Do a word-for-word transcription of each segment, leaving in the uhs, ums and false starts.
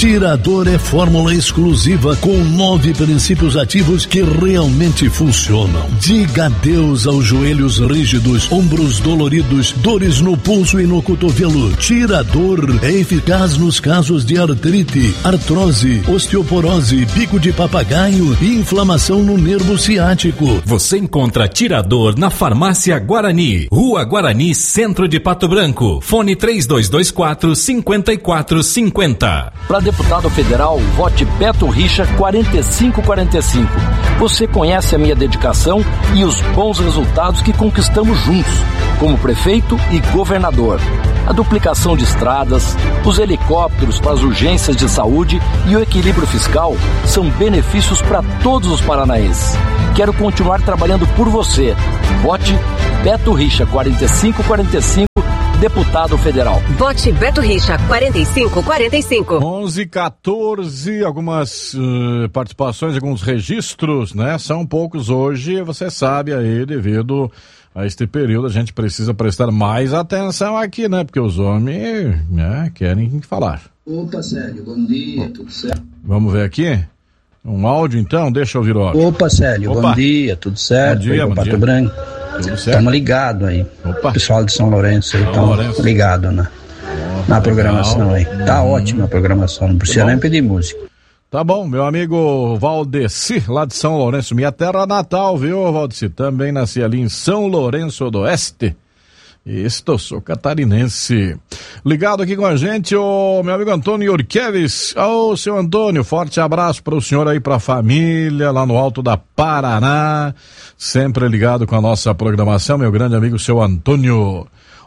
Tirador é fórmula exclusiva com nove princípios ativos que realmente funcionam. Diga adeus aos joelhos rígidos, ombros doloridos, dores no pulso e no cotovelo. Tirador é eficaz nos casos de artrite, artrose, osteoporose, bico de papagaio e inflamação no nervo ciático. Você encontra Tirador na Farmácia Guarani, Rua Guarani, Centro de Pato Branco. Fone três dois dois quatro, cinco quatro cinco zero. Para deputado federal, vote Beto Richa quarenta e cinco quarenta e cinco. Você conhece a minha dedicação e os bons resultados que conquistamos juntos, como prefeito e governador. A duplicação de estradas, os helicópteros para as urgências de saúde e o equilíbrio fiscal são benefícios para todos os paranaenses. Quero continuar trabalhando por você. Vote Beto Richa quarenta e cinco quarenta e cinco, deputado federal. Vote Beto Richa quarenta e cinco quarenta e cinco. onze, quatorze, algumas uh, participações, alguns registros, né? São poucos hoje, você sabe aí, devido a este período, a gente precisa prestar mais atenção aqui, né? Porque os homens, né, querem falar. Opa, Célio, bom dia, tudo certo? Vamos ver aqui? Um áudio, então? Deixa eu ouvir o áudio. Opa, Célio, Opa. bom dia, tudo certo? Bom dia, aí, bom Pato dia. Branco. Tudo certo? Estamos ligados aí. Opa. Pessoal de São Lourenço aí, São estão Lourenço. ligados na, na programação aí. Tá Uhum. ótima a programação, não precisa Tá bom. nem pedir música. Tá bom, meu amigo Valdeci, lá de São Lourenço, minha terra natal, viu, Valdeci? Também nasci ali em São Lourenço do Oeste. Isto, sou catarinense. Ligado aqui com a gente, o meu amigo Antônio Urqueves. Ô, seu Antônio, forte abraço para o senhor aí, para a família, lá no Alto da Paraná. Sempre ligado com a nossa programação, meu grande amigo, seu Antônio.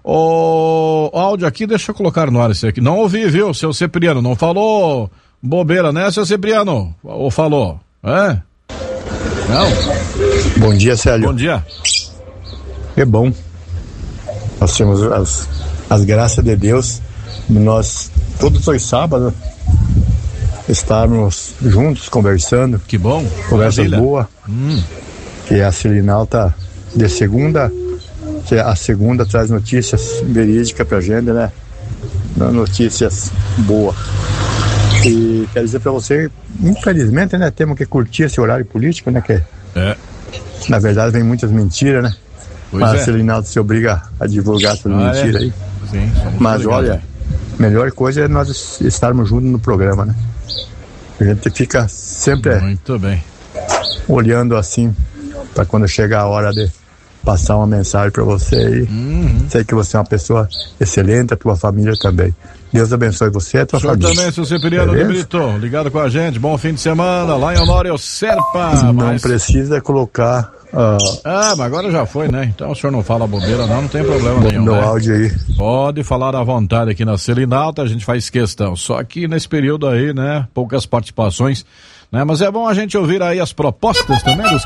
O áudio aqui, deixa eu colocar no ar esse aqui. Não ouvi, viu, seu Cipriano? Não falou bobeira, né, seu Cipriano? Ou falou? É? Não? Bom dia, Célio. Bom dia. É bom. Nós temos as, as graças de Deus, nós todos os sábados estarmos juntos conversando. Que bom. Conversa Maravilha. boa. Hum. Que a Selinal tá de segunda, que a segunda traz notícias verídicas pra gente, né? Notícias boas. E quero dizer pra você, infelizmente, né, temos que curtir esse horário político, né? Que É. na verdade vem muitas mentiras, né? Pois Mas é. a Selinaldo se obriga a divulgar essas Ah, mentiras é? aí. Sim, somos Mas ligados. olha, melhor coisa é nós estarmos juntos no programa, né? A gente fica sempre Muito bem. olhando assim, para quando chegar a hora de passar uma mensagem para você aí. Uhum. Sei que você é uma pessoa excelente, a tua família também. Deus abençoe você e a tua O senhor família. também, seu Cipriano de Beleza? Brito, ligado com a gente, bom fim de semana, lá em Honório Serpa. Não Mas- precisa colocar ah, Ah, mas agora já foi, né? Então o senhor não fala bobeira não, não tem problema nenhum, meu né? áudio aí. Pode falar à vontade aqui na Selinalta, a gente faz questão. Só que nesse período aí, né, poucas participações, né? Mas é bom a gente ouvir aí as propostas também dos